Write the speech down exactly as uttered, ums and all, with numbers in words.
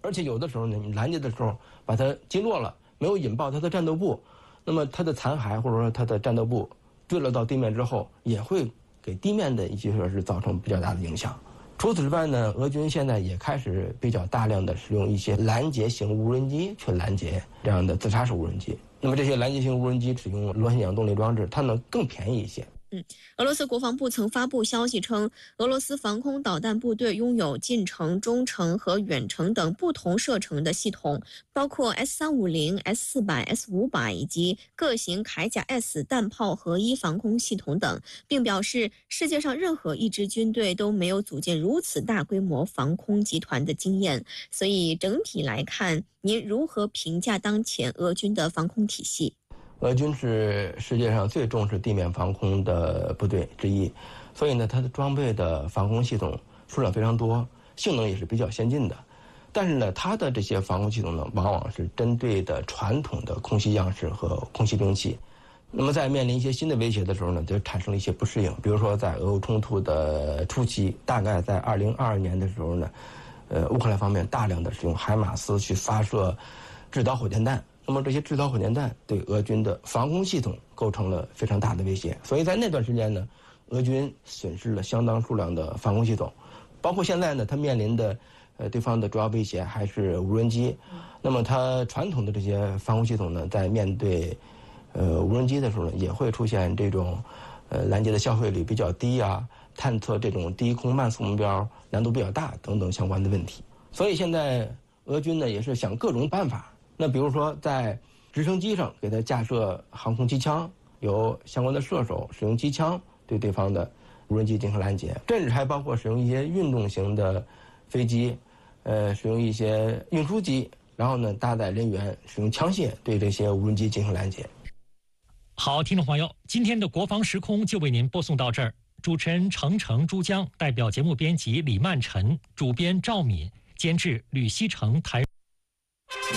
而且有的时候呢，你拦截的时候把它击落了，没有引爆它的战斗部，那么它的残骸或者说它的战斗部坠落到地面之后，也会给地面的一些设施造成比较大的影响。除此之外呢，俄军现在也开始比较大量的使用一些拦截型无人机去拦截这样的自杀式无人机。那么这些拦截型无人机使用螺旋桨动力装置，它呢更便宜一些。 嗯，俄罗斯国防部曾发布消息称，俄罗斯防空导弹部队拥有近程、中程和远程等不同射程的系统，包括 S 三五零、S 四百、S 五百以及各型铠甲 S 弹炮合一防空系统等，并表示世界上任何一支军队都没有组建如此大规模防空集团的经验。所以整体来看，您如何评价当前俄军的防空体系？ 俄军是世界上最重视地面防空的部队之一，所以呢，它的装备的防空系统数量非常多，性能也是比较先进的。但是呢，它的这些防空系统呢，往往是针对的传统的空袭样式和空袭兵器。那么在面临一些新的威胁的时候呢，就产生了一些不适应。比如说在俄乌冲突的初期，大概在二零二二年的时候呢，呃，乌克兰方面大量的使用海马斯去发射制导火箭弹。那么这些制导火箭弹对俄军的防空系统构成了非常大的威胁，所以在那段时间呢，俄军损失了相当数量的防空系统，包括现在呢，它面临的呃对方的主要威胁还是无人机。那么它传统的这些防空系统呢，在面对呃无人机的时候呢，也会出现这种呃拦截的效费率比较低啊，探测这种低空慢速目标难度比较大等等相关的问题。所以现在俄军呢也是想各种办法。那比如说，在直升机上给它架设航空机枪，由相关的射手使用机枪对对方的无人机进行拦截，甚至还包括使用一些运动型的飞机，呃，使用一些运输机，然后呢，搭载人员使用枪械对这些无人机进行拦截。 好，听众朋友，今天的国防时空就为您播送到这儿。主持人程程、珠江，代表节目编辑李曼晨，主编赵敏，监制吕希成，台。